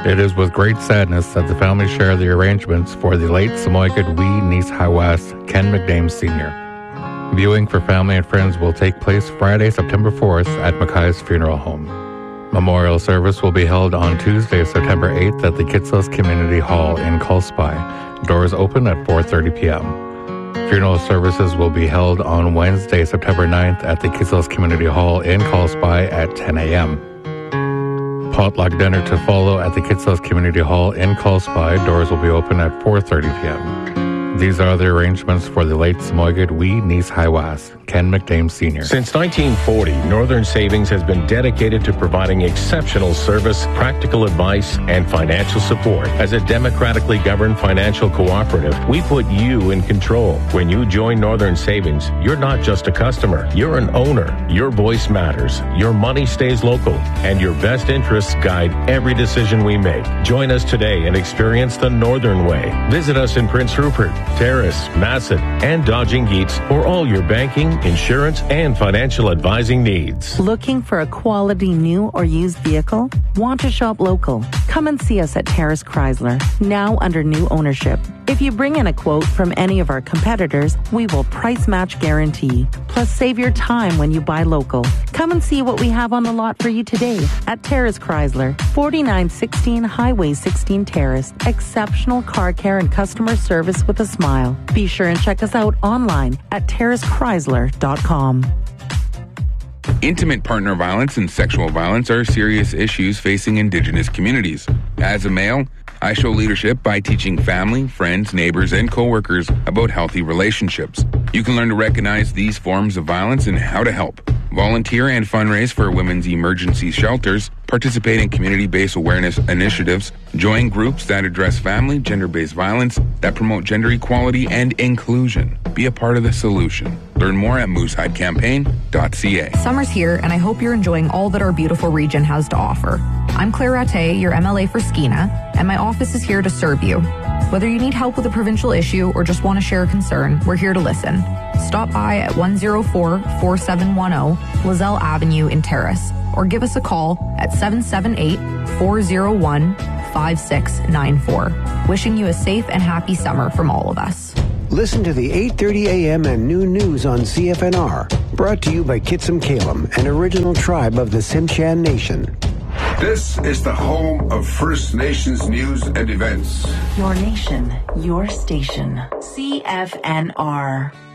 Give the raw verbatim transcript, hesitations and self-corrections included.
It is with great sadness that the family share the arrangements for the late Samoyed Wee Nis Hawas Ken McDame Senior Viewing for family and friends will take place Friday, September fourth at Mackay's Funeral Home. Memorial service will be held on Tuesday, September eighth at the Kitsillas Community Hall in Culspie. Doors open at four thirty p.m. Funeral services will be held on Wednesday, September ninth at the Kitsillas Community Hall in Culspie at ten a.m. Potluck dinner to follow at the Kitsillas Community Hall in Culspie. Doors will be open at four thirty p.m. These are the arrangements for the late Samoyed Wee Nis Hawas Ken McDame Senior Since nineteen forty, Northern Savings has been dedicated to providing exceptional service, practical advice, and financial support. As a democratically governed financial cooperative, we put you in control. When you join Northern Savings, you're not just a customer, you're an owner. Your voice matters, your money stays local, and your best interests guide every decision we make. Join us today and experience the Northern Way. Visit us in Prince Rupert, Terrace, Masset, and Dodging Geets for all your banking, insurance, and financial advising needs. Looking for a quality new or used vehicle? Want to shop local? Come and see us at Terrace Chrysler, now under new ownership. If you bring in a quote from any of our competitors, we will price match guarantee. Plus, save your time when you buy local. Come and see what we have on the lot for you today at Terrace Chrysler, forty-nine sixteen Highway sixteen Terrace. Exceptional car care and customer service with a smile. Be sure and check us out online at terrace chrysler dot com. Intimate partner violence and sexual violence are serious issues facing Indigenous communities. As a male, I show leadership by teaching family, friends, neighbors, and coworkers about healthy relationships. You can learn to recognize these forms of violence and how to help. Volunteer and fundraise for women's emergency shelters, participate in community-based awareness initiatives, join groups that address family, gender-based violence, that promote gender equality and inclusion. Be a part of the solution. Learn more at moose hide campaign dot c a. Summer's here, and I hope you're enjoying all that our beautiful region has to offer. I'm Claire Rattay, your M L A for Skeena, and my office is here to serve you. Whether you need help with a provincial issue or just want to share a concern, we're here to listen. Stop by at one oh four, four seven one oh Lozelle Avenue in Terrace, or give us a call at seven seven eight, four oh one, five six nine four. Wishing you a safe and happy summer from all of us. Listen to the eight thirty a.m. and noon news on C F N R. Brought to you by Kitsum Kalem, an original tribe of the Tsimshian Nation. This is the home of First Nations news and events. Your nation, your station. C F N R.